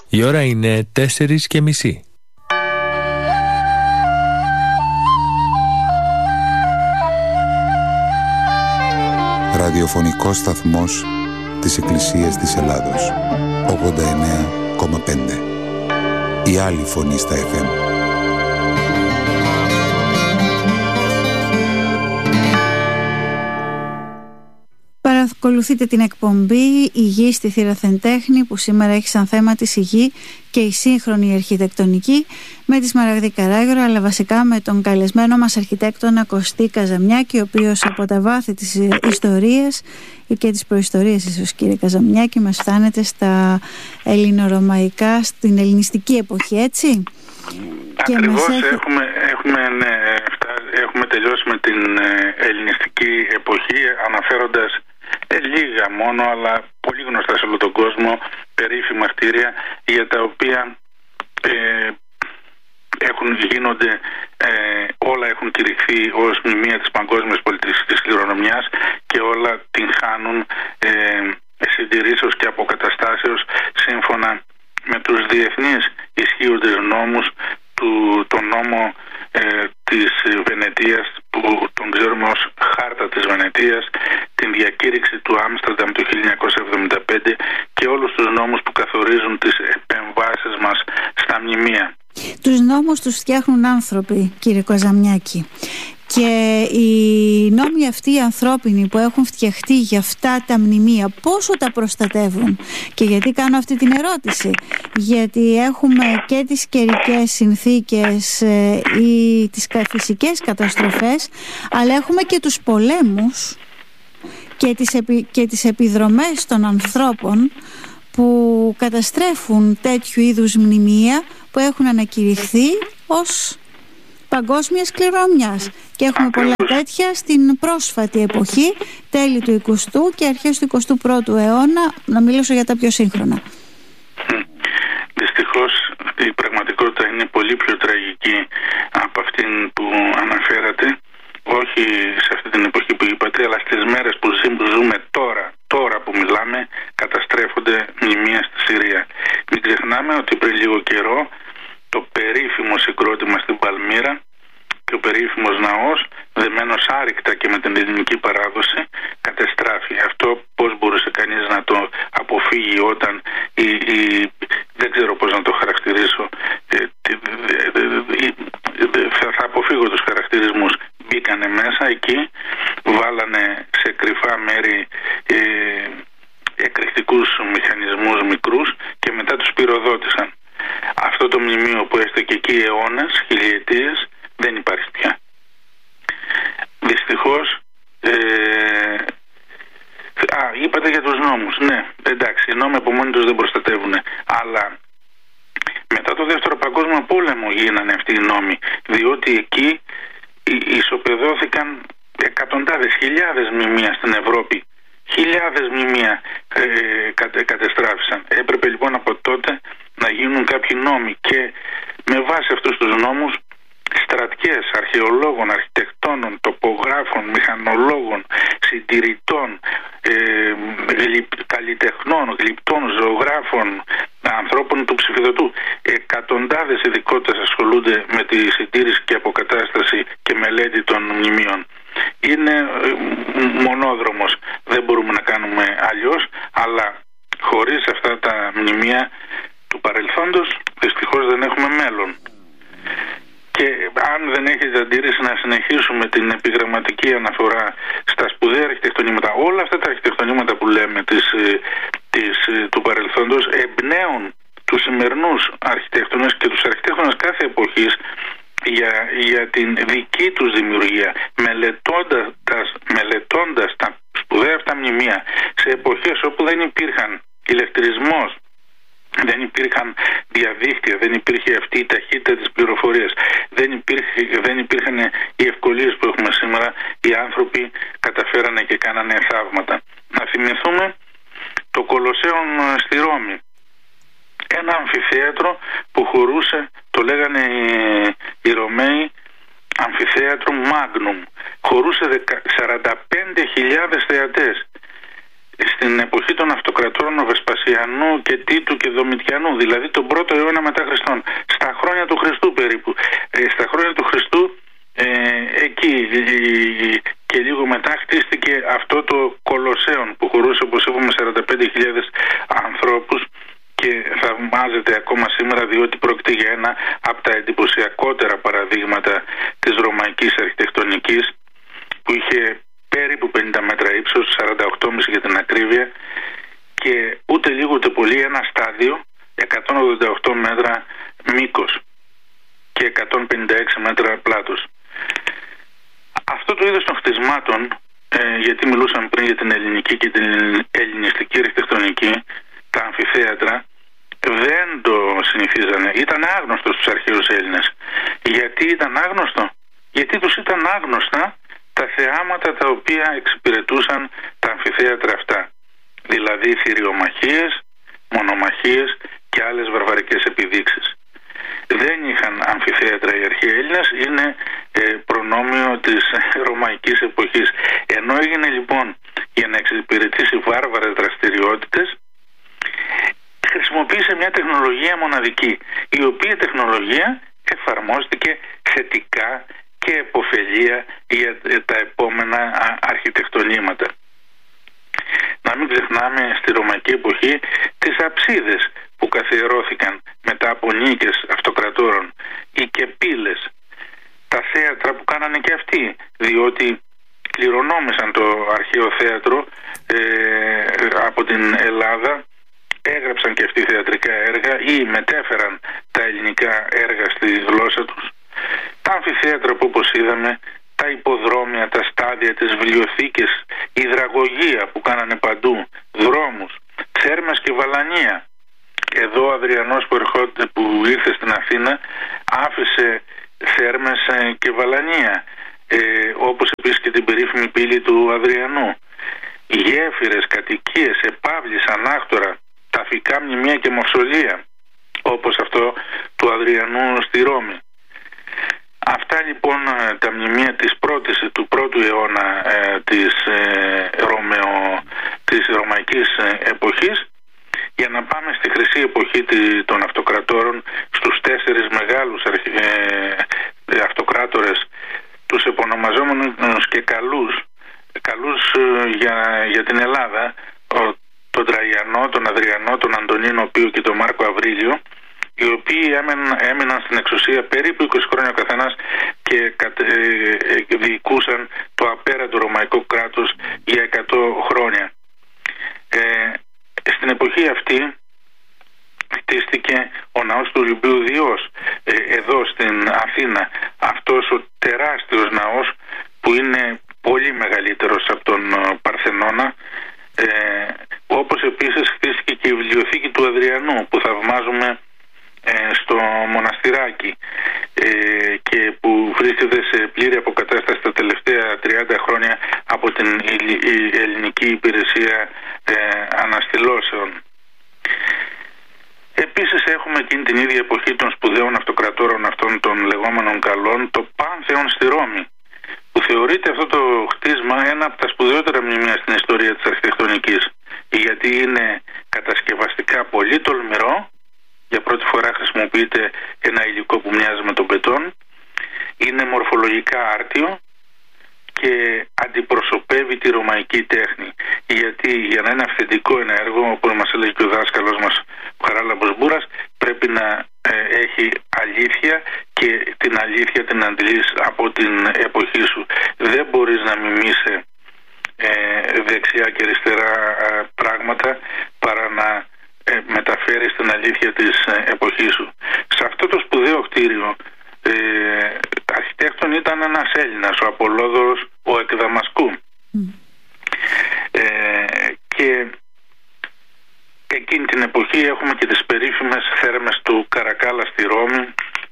Η ώρα είναι 4:30. Ραδιοφωνικός σταθμός της Εκκλησίας της Ελλάδος, 89,5. Η άλλη φωνή στα FM. Παρακολουθείτε την εκπομπή «Η Γη στη Θηραθεντέχνη», που σήμερα έχει σαν θέμα τη γη και η σύγχρονη αρχιτεκτονική, με τη Σμαραγδή Καράγιορα, αλλά βασικά με τον καλεσμένο μας αρχιτέκτονα Κωστή Καζαμιάκη, ο οποίος από τα βάθη της ιστορίας και της προϊστορίας, ίσως, κύριε Καζαμιάκη, μας φτάνετε στα ελληνορωμαϊκά, στην ελληνιστική εποχή, έτσι? Ακριβώς, έχουμε τελειώσει με την ελληνιστική εποχή, αναφέροντας λίγα μόνο, αλλά πολύ γνωστά σε όλο τον κόσμο, περίφημα κτίρια, για τα οποία όλα έχουν κηρυχθεί ως μνημεία της παγκόσμιας πολιτιστικής κληρονομιάς και όλα την χάνουν συντηρήσεως και αποκαταστάσεως σύμφωνα με τους διεθνείς ισχύοντες νόμους, τον νόμο της Βενετίας, που τον ξέρουμε ως Χάρτα της Βενετίας, την διακήρυξη του Άμστερνταμ του 1975 και όλους τους νόμους που καθορίζουν τις επεμβάσεις μας στα μνημεία. Τους νόμους τους φτιάχνουν άνθρωποι, κύριε Καζαμιάκη. Και οι νόμοι αυτοί οι ανθρώπινοι που έχουν φτιαχτεί για αυτά τα μνημεία, πόσο τα προστατεύουν? Και γιατί κάνω αυτή την ερώτηση? Γιατί έχουμε και τις καιρικές συνθήκες ή τις φυσικές καταστροφές, αλλά έχουμε και τους πολέμους και τις επιδρομές των ανθρώπων που καταστρέφουν τέτοιου είδους μνημεία που έχουν ανακηρυχθεί ως παγκόσμιας κληρονομιάς. Και έχουμε πολλά τέτοια στην πρόσφατη εποχή, τέλη του 20ου και αρχές του 21ου αιώνα, να μιλήσω για τα πιο σύγχρονα. Δυστυχώς η πραγματικότητα είναι πολύ πιο τραγική από αυτήν που αναφέρατε, όχι σε αυτή την εποχή που είπατε, αλλά στις μέρες που ζούμε τώρα που μιλάμε, καταστρέφονται μνημεία στη Συρία. Μην ξεχνάμε ότι πριν λίγο καιρό το περίφημο συγκρότημα στην Παλμύρα και ο περίφημος ναός, δεμένος άρρηκτα και με την ελληνική παράδοση, κατεστράφει. Αυτό πώς μπορούσε κανείς να το αποφύγει όταν δεν ξέρω πώς να το χαρακτηρίσω, θα αποφύγω τους χαρακτηρισμούς. Μπήκανε μέσα εκεί, βάλανε σε κρυφά μέρη εκρηκτικούς μηχανισμούς μικρούς και μετά τους πυροδότησαν. Αυτό το μνημείο που έστεκε εκεί αιώνες, χιλιετίες, δεν υπάρχει πια. Δυστυχώς είπατε για τους νόμους. Ναι, εντάξει, οι νόμοι από μόνοι τους δεν προστατεύουν, αλλά μετά το Δεύτερο Παγκόσμιο Πόλεμο γίνανε αυτοί οι νόμοι, διότι εκεί ισοπεδώθηκαν εκατοντάδες, χιλιάδες μνημεία στην Ευρώπη. Χιλιάδες μνημεία κατεστράφησαν. Έπρεπε λοιπόν από τότε να γίνουν κάποιοι νόμοι και με βάση αυτούς τους νόμους στρατιές αρχαιολόγων, αρχιτεκτόνων, τοπογράφων, μηχανολόγων, συντηρητών, καλλιτεχνών, γλυπτών, ζωγράφων, ανθρώπων του ψηφιδωτού. Εκατοντάδες ειδικότητες ασχολούνται με τη συντήρηση και αποκατάσταση και μελέτη των μνημείων. Είναι μονόδρομος. Δεν μπορούμε να κάνουμε αλλιώς, αλλά χωρίς αυτά τα μνημεία του παρελθόντος δυστυχώς δεν έχουμε μέλλον. Και αν δεν έχετε αντίρρηση να συνεχίσουμε την επιγραμματική αναφορά στα σπουδαία αρχιτεκτονήματα, όλα αυτά τα αρχιτεκτονήματα που λέμε του παρελθόντος εμπνέουν τους σημερινούς αρχιτέκτονες και τους αρχιτέκτονες κάθε εποχής για την δική τους δημιουργία, μελετώντας τα σπουδαία αυτά μνημεία σε εποχές όπου δεν υπήρχαν ηλεκτρισμός, δεν υπήρχαν διαδίκτυα, δεν υπήρχε αυτή η ταχύτητα της πληροφορίας, δεν υπήρχαν οι ευκολίες που έχουμε σήμερα. Οι άνθρωποι καταφέρανε και κάνανε θαύματα. Να θυμηθούμε το Κολοσσέον στη Ρώμη, ένα αμφιθέατρο που χωρούσε, το λέγανε οι Ρωμαίοι, αμφιθέατρο Magnum, χωρούσε 45.000 θεατές. στην εποχή των αυτοκρατόρων Βεσπασιανού και Τίτου και Δομητιανού, δηλαδή τον 1ο αιώνα μετά Χριστόν, στα χρόνια του Χριστού περίπου. Στα χρόνια του Χριστού εκεί και λίγο μετά χτίστηκε αυτό το Κολοσσέον που χωρούσε, όπως είπαμε, 45.000 ανθρώπους και θαυμάζεται ακόμα σήμερα, διότι πρόκειται για ένα από τα εντυπωσιακότερα παραδείγματα της ρωμαϊκής αρχιτεκτονικής, που είχε περίπου 50 μέτρα ύψος, 48,5 για την ακρίβεια, και ούτε λίγο ούτε πολύ ένα στάδιο 188 μέτρα μήκος και 156 μέτρα πλάτος. Αυτό το είδος των χτισμάτων, γιατί μιλούσαμε πριν για την ελληνική και την ελληνιστική αρχιτεκτονική, τα αμφιθέατρα δεν το συνηθίζανε. Ήταν άγνωστο στους αρχαίους Έλληνες. Γιατί ήταν άγνωστο? Γιατί τους ήταν άγνωστα τα θεάματα τα οποία εξυπηρετούσαν τα αμφιθέατρα αυτά. Δηλαδή θηριομαχίες, μονομαχίες και άλλες βαρβαρικές επιδείξεις. Δεν είχαν αμφιθέατρα οι αρχαίοι Έλληνες, είναι προνόμιο της ρωμαϊκής εποχής. Ενώ έγινε λοιπόν για να εξυπηρετήσει βάρβαρες δραστηριότητες, χρησιμοποίησε μια τεχνολογία μοναδική, η οποία τεχνολογία εφαρμόστηκε θετικά και επωφελία για τα επόμενα αρχιτεκτονήματα. Να μην ξεχνάμε στη ρωμαϊκή εποχή τις αψίδες που καθιερώθηκαν μετά από νίκες αυτοκρατόρων, ή και πύλες, τα θέατρα που κάνανε και αυτοί, διότι κληρονόμησαν το αρχαίο θέατρο από την Ελλάδα, έγραψαν και αυτοί θεατρικά έργα ή μετέφεραν τα ελληνικά έργα στη γλώσσα τους. Τα αμφιθέατρα που, όπως είδαμε, τα υποδρόμια, τα στάδια, τις βιβλιοθήκες, η υδραγωγία που κάνανε παντού, δρόμους, θέρμες και βαλανία. Εδώ ο Αδριανός που ήρθε στην Αθήνα άφησε θέρμες και βαλανία, όπως επίσης και την περίφημη πύλη του Αδριανού. Γέφυρες, κατοικίες, επαύλεις, ανάκτορα, ταφικά μνημεία και μαυσολεία, όπως αυτό του Αδριανού στη Ρώμη. Αυτά λοιπόν τα μνημεία του πρώτου αιώνα της ρωμαϊκής εποχής, για να πάμε στη χρυσή εποχή των αυτοκρατόρων, στους 4 μεγάλους αυτοκράτορες, τους επωνομαζόμενους και καλούς για την Ελλάδα, τον Τραϊανό, τον Αδριανό, τον Αντωνίνο Πίο και τον Μάρκο Αυρίλιο, οι οποίοι έμειναν στην εξουσία περίπου 20 χρόνια ο καθένας και διοικούσαν το απέραντο ρωμαϊκό κράτος για 100 χρόνια. Στην εποχή αυτή χτίστηκε ο ναός του Ολυμπίου Διός εδώ στην Αθήνα, αυτός ο τεράστιος ναός που είναι πολύ μεγαλύτερος από τον Παρθενώνα, όπως επίσης χτίστηκε και η βιβλιοθήκη του Αδριανού που θαυμάζουμε στο μοναστηράκι και που βρίσκεται σε πλήρη αποκατάσταση τα τελευταία 30 χρόνια από την ελληνική υπηρεσία αναστηλώσεων. Επίσης έχουμε εκείνη την ίδια εποχή των σπουδαίων αυτοκρατόρων αυτών των λεγόμενων καλών, το Πάνθεον στη Ρώμη, που θεωρείται αυτό το χτίσμα ένα από τα σπουδαιότερα μνημεία στην ιστορία της αρχιτεκτονικής, γιατί είναι κατασκευαστικά πολύ τολμηρό. Για πρώτη φορά χρησιμοποιείται ένα υλικό που μοιάζει με τον μπετόν, είναι μορφολογικά άρτιο και αντιπροσωπεύει τη ρωμαϊκή τέχνη. Γιατί για να είναι αυθεντικό ένα έργο, όπως μας έλεγε και ο δάσκαλος μας ο Χαράλαμπος Μπούρας, πρέπει να έχει αλήθεια και την αλήθεια την αντιλείς από την εποχή σου. Δεν μπορείς να μιμήσει δεξιά και αριστερά πράγματα παρά να μεταφέρεις την αλήθεια της εποχής σου. Σε αυτό το σπουδαίο κτίριο αρχιτέκτον ήταν ένας Έλληνας, ο Απολόδωρος ο Εκδαμασκού. Και εκείνη την εποχή έχουμε και τις περίφημες θέρμες του Καρακάλα στη Ρώμη,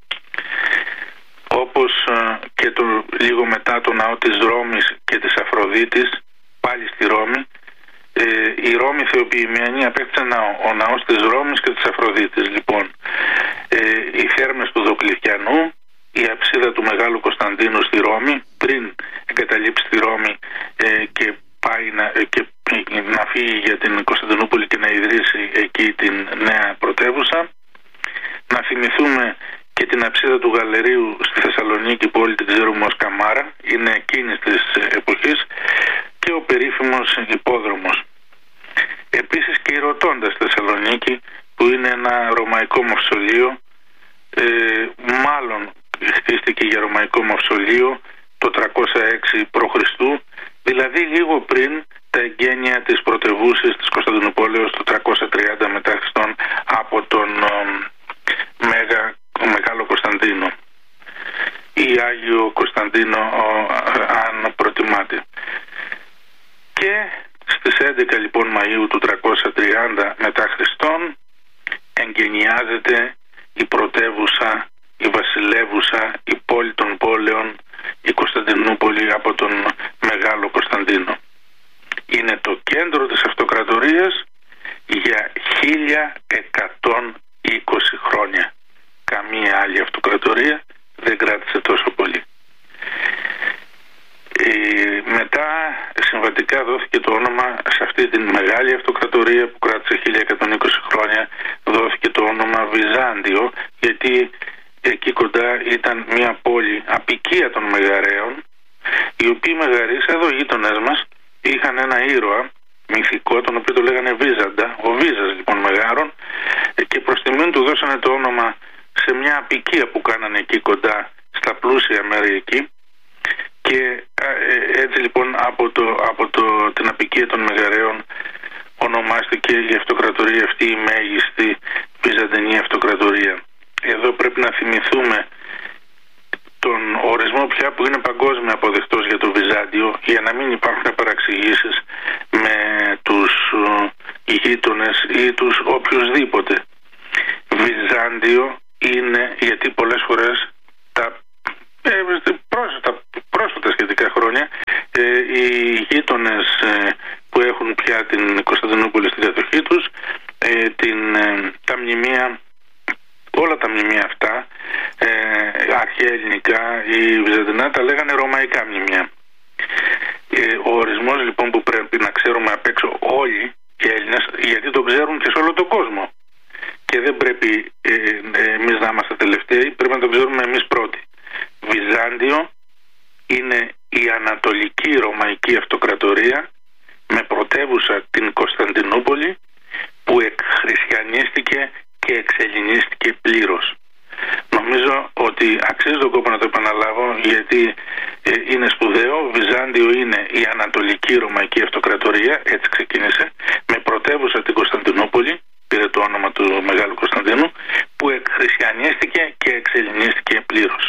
όπως και λίγο μετά το ναό της Ρώμης και της Αφροδίτης πάλι στη Ρώμη. Η Ρώμη θεοποιημένη απέκτησε ο ναός της Ρώμης και της Αφροδίτης. Λοιπόν, οι θέρμες του Δοκλητιανού, η αψίδα του Μεγάλου Κωνσταντίνου στη Ρώμη, πριν εγκαταλείψει τη Ρώμη και πάει να φύγει την νέα πρωτεύουσα. Να θυμηθούμε και την αψίδα του Γαλερίου στη Θεσσαλονίκη, πόλη την ξέρουμε ως Καμάρα, είναι εκείνης της εποχής, και ο περίφημος υπόδρομος. Επίσης και η Ρωτώντα στη Θεσσαλονίκη, που είναι ένα ρωμαϊκό μαυσολείο, μάλλον χτίστηκε για ρωμαϊκό μαυσολείο το 306 π.Χ., δηλαδή λίγο πριν τα εγγένεια της πρωτευούσης της Κωνσταντινούπολης το 330 μετά Χριστόν από τον Μεγάλο Κωνσταντίνο ή Άγιο Κωνσταντίνο, αν προτιμάτε. Και στις 11 λοιπόν Μαΐου του 330 μετά Χριστόν εγγενιάζεται η πρωτεύουσα, η βασιλεύουσα, η πόλη των πόλεων, η Κωνσταντινούπολη από τον Μεγάλο Κωνσταντίνο. Είναι το κέντρο της αυτοκρατορίας για 1120 χρόνια. Καμία άλλη αυτοκρατορία δεν κράτησε τόσο πολύ. Μετά συμβατικά δόθηκε το όνομα σε αυτή την μεγάλη αυτοκρατορία που κράτησε 1120 χρόνια, δόθηκε το όνομα Βυζάντιο, γιατί εκεί κοντά ήταν μια πόλη απικία των Μεγαραίων, οι οποίοι Μεγαρείς, εδώ γείτονές μας, είχαν ένα ήρωα μυθικό, τον οποίο το λέγανε Βίζαντα, ο Βίζας λοιπόν Μεγάρων, και προς τιμήν του δώσανε το όνομα σε μια απικία που κάνανε εκεί κοντά, στα πλούσια μέρη εκεί, και έτσι λοιπόν από την απικία των Μεγαραίων ονομάστηκε η αυτοκρατορία αυτή η μέγιστη Βυζαντινή αυτοκρατορία. Εδώ πρέπει να θυμηθούμε τον ορισμό πια που είναι παγκόσμια αποδεκτός για το Βυζάντιο, για να μην υπάρχουν παραξηγήσεις με τους γείτονες ή τους οποιουσδήποτε. Βυζάντιο είναι, γιατί πολλές φορές τα πρόσφατα σχετικά χρόνια οι γείτονες που έχουν πια την Κωνσταντινούπολη στην κατοχή τους, τα μνημεία, όλα τα μνημεία αυτά, αρχαία ελληνικά ή βυζαντινά, τα λέγανε ρωμαϊκά μνημεία. Ο ορισμός λοιπόν που πρέπει να ξέρουμε απ' έξω όλοι οι Έλληνες, γιατί το ξέρουν και σε όλο τον κόσμο, και δεν πρέπει εμείς να είμαστε τελευταίοι, πρέπει να το ξέρουμε εμείς πρώτοι. Βυζάντιο είναι η Ανατολική Ρωμαϊκή Αυτοκρατορία με πρωτεύουσα την Κωνσταντινούπολη, που εκχριστιανίστηκε και εξελληνίστηκε πλήρως. Νομίζω ότι αξίζει τον κόπο να το επαναλάβω, γιατί είναι σπουδαίο. Βυζάντιο είναι η Ανατολική Ρωμαϊκή Αυτοκρατορία, έτσι ξεκίνησε, με πρωτεύουσα την Κωνσταντινούπολη, πήρε το όνομα του Μεγάλου Κωνσταντίνου, που εκχριστιανίστηκε και εξελληνίστηκε πλήρως.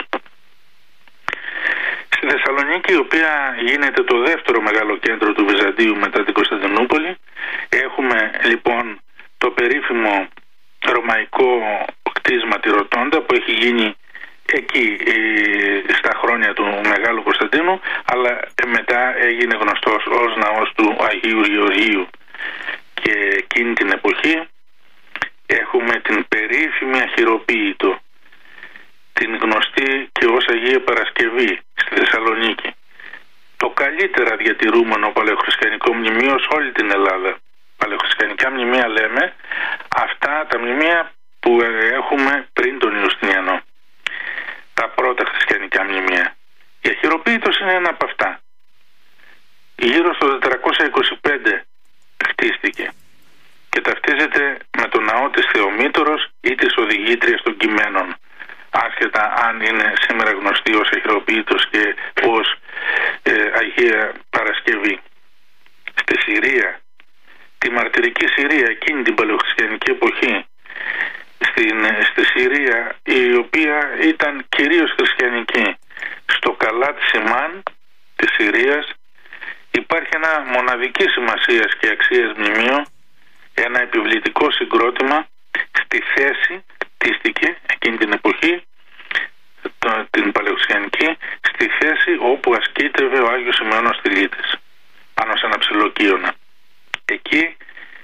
Στη Θεσσαλονίκη, η οποία γίνεται το δεύτερο μεγάλο κέντρο του Βυζαντίου μετά την Κωνσταντινούπολη, έχουμε λοιπόν το περίφημο ρωμαϊκό κτίσμα τη Ρωτώντα, που έχει γίνει εκεί στα χρόνια του Μεγάλου Κωνσταντίνου, αλλά μετά έγινε γνωστός ως ναός του Αγίου Γεωργίου. Και εκείνη την εποχή έχουμε την περίφημη Αχυροποίητο, την γνωστή και ως Αγία Παρασκευή στη Θεσσαλονίκη, το καλύτερα διατηρούμενο παλαιοχριστιανικό μνημείο σε όλη την Ελλάδα. Παλαιοχριστιανικά μνημεία λέμε αυτά τα μνημεία που έχουμε πριν τον Ιουστινιανό, τα πρώτα χριστιανικά μνημεία. Η Αχυροποίητος είναι ένα από αυτά. Γύρω στο 425 χτίστηκε και ταυτίζεται με το ναό της Θεομήτωρος ή της Οδηγήτριας των Κειμένων, άσχετα αν είναι σήμερα γνωστή ως Αχυροποίητος και ως Αγία Παρασκευή. Στη Συρία, τη μαρτυρική Συρία, εκείνη την παλαιοχριστιανική εποχή, στη Συρία, η οποία ήταν κυρίως χριστιανική, στο Καλάτ Σιμάν της Συρίας, υπάρχει ένα μοναδική σημασίας και αξίας μνημείο, ένα επιβλητικό συγκρότημα στη θέση, χτίστηκε εκείνη την εποχή, την παλαιοχριστιανική, στη θέση όπου ασκήτευε ο Άγιος Σημεώνος Στυλίτης, πάνω σε ένα ψηλοκύωνα. Εκεί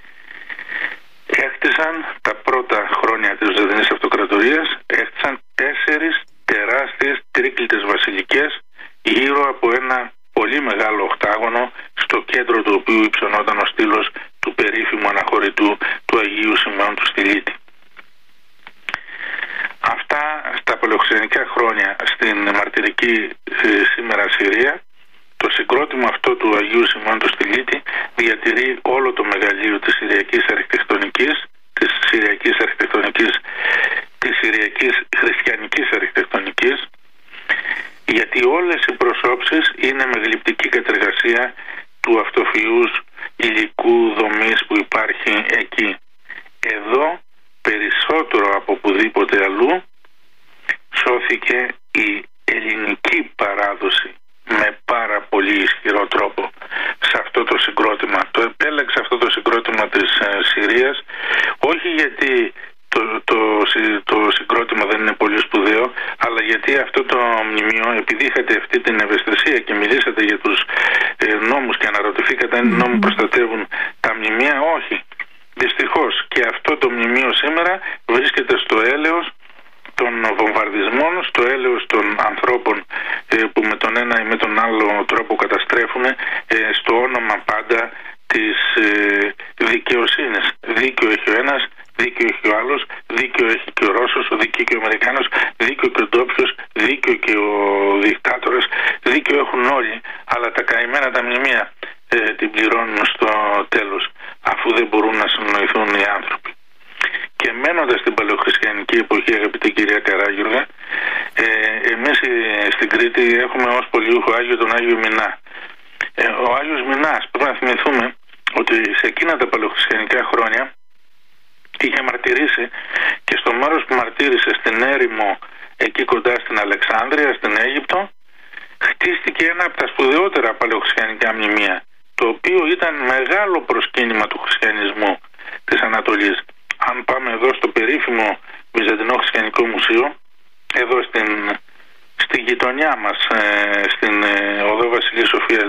έχτισαν τα πρώτα χρόνια της Βυζαντινής Αυτοκρατορίας, έχτισαν 4 τεράστιες τρίκλητες βασιλικές γύρω από ένα πολύ μεγάλο οκτάγωνο, στο κέντρο του οποίου υψωνόταν ο στήλος του περίφημου αναχωρητού του Αγίου Σημεών του Στυλίτη. Στυλίτη. Αυτά στα παλαιοχριστιανικά χρόνια στην μαρτυρική σήμερα Συρία. Το συγκρότημα αυτό του Αγίου Σιμών του Στυλίτη διατηρεί όλο το μεγαλείο της Συριακής αρχιτεκτονικής, της Συριακής χριστιανικής αρχιτεκτονικής, γιατί όλες οι προσώψεις είναι με γλυπτική κατεργασία του αυτοφυούς υλικού δομής που υπάρχει εκεί. Εδώ περισσότερο από οπουδήποτε αλλού σώθηκε η ελληνική παράδοση με πάρα πολύ ισχυρό τρόπο σε αυτό το συγκρότημα. Το επέλεξε αυτό το συγκρότημα της Συρίας όχι γιατί το συγκρότημα δεν είναι πολύ σπουδαίο, αλλά γιατί αυτό το μνημείο, επειδή είχατε αυτή την ευαισθησία και μιλήσατε για τους νόμους και αναρωτηθήκατε αν οι νόμοι προστατεύουν τα μνημεία, όχι. Δυστυχώς και αυτό το μνημείο σήμερα βρίσκεται στο έλεος των βομβαρδισμών, στο έλεος των ανθρώπων που με τον ένα ή με τον άλλο τρόπο καταστρέφουν στο όνομα πάντα της δικαιοσύνης. Δίκαιο έχει ο ένας, δίκαιο έχει ο άλλος, δίκαιο έχει και ο Ρώσος, δίκαιο και ο Αμερικάνος, δίκαιο και ο ντόπιος, δίκαιο και ο δικτάτορας, δίκαιο έχουν όλοι, αλλά τα καημένα τα μνημεία την πληρώνουν στο τέλος, αφού δεν μπορούν να συνοηθούν οι άνθρωποι. Και μένοντας στην παλαιοχριστιανική εποχή, αγαπητή κυρία Καράγιουργα, εμείς στην Κρήτη έχουμε ως πολιούχο Άγιο τον Άγιο Μινά. Ο Άγιος Μινάς, πρέπει να θυμηθούμε ότι σε εκείνα τα παλαιοχριστιανικά χρόνια είχε μαρτυρήσει και στο μέρος που μαρτύρησε στην έρημο εκεί κοντά στην Αλεξάνδρεια, στην Αίγυπτο, χτίστηκε ένα από τα σπουδαιότερα παλαιοχριστιανικά μνημεία, το οποίο ήταν μεγάλο προσκύνημα του χριστιανισμού της Ανατολής. Αν πάμε εδώ στο περίφημο Βυζαντινό Χριστιανικό Μουσείο, εδώ στη γειτονιά μας, στην οδό Βασιλείας Σοφίας